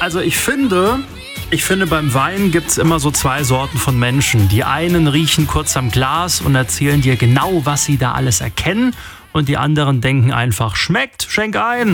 Also ich finde, beim Wein gibt es immer so zwei Sorten von Menschen. Die einen riechen kurz am Glas und erzählen dir genau, was sie da alles erkennen. Und die anderen denken einfach, schmeckt, schenk ein.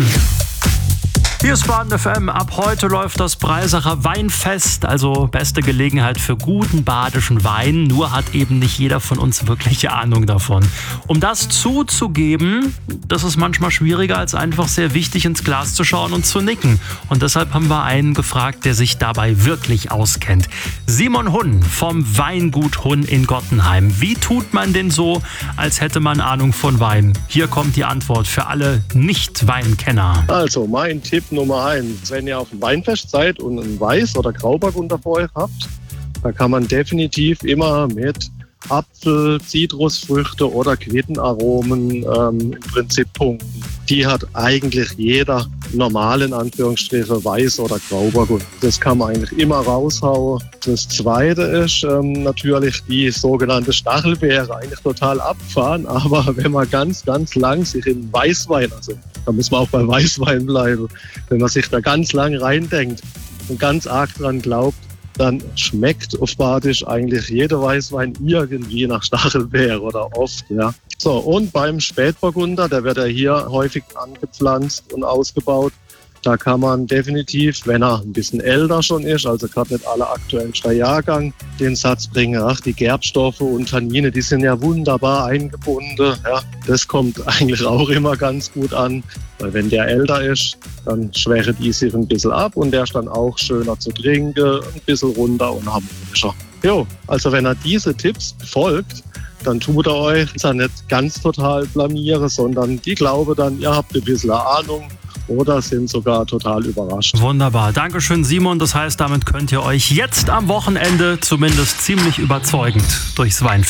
Hier ist Baden FM. Ab heute läuft das Breisacher Weinfest, also beste Gelegenheit für guten badischen Wein. Nur hat eben nicht jeder von uns wirkliche Ahnung davon. Um das zuzugeben, das ist manchmal schwieriger als einfach sehr wichtig ins Glas zu schauen und zu nicken. Und deshalb haben wir einen gefragt, der sich dabei wirklich auskennt. Simon Hunn vom Weingut Hunn in Gottenheim. Wie tut man denn so, als hätte man Ahnung von Wein? Hier kommt die Antwort für alle Nicht-Weinkenner. Also mein Tipp Nummer 1, wenn ihr auf dem Weinfest seid und einen Weiß- oder Grauburgunder vor euch habt, da kann man definitiv immer mit Apfel, Zitrusfrüchte oder Quittenaromen im Prinzip punkten. Die hat eigentlich jeder normalen Anführungsstriche Weiß- oder Grauburgunder. Das kann man eigentlich immer raushauen. Das Zweite ist natürlich die sogenannte Stachelbeere, eigentlich total abgefahren, aber wenn man ganz, ganz lang sich in Weißwein, also da muss man auch bei Weißwein bleiben, wenn man sich da ganz lang reindenkt und ganz arg dran glaubt, dann schmeckt auf Badisch eigentlich jeder Weißwein irgendwie nach Stachelbeere oder oft, ja. So, und beim Spätburgunder, der wird ja hier häufig angepflanzt und ausgebaut, da kann man definitiv, wenn er ein bisschen älter schon ist, also gerade nicht alle aktuellster Jahrgang, den Satz bringen, ach, die Gerbstoffe und Tannine, die sind ja wunderbar eingebunden. Ja, das kommt eigentlich auch immer ganz gut an, weil wenn der älter ist, dann schwäche die sich ein bisschen ab und der ist dann auch schöner zu trinken, ein bisschen runder und harmonischer. Jo, also wenn er diese Tipps befolgt, dann tut er euch ja nicht ganz total blamieren, sondern die glauben dann, ihr habt ein bisschen Ahnung, oder sind sogar total überrascht. Wunderbar. Dankeschön, Simon. Das heißt, damit könnt ihr euch jetzt am Wochenende zumindest ziemlich überzeugend durchs Weinfest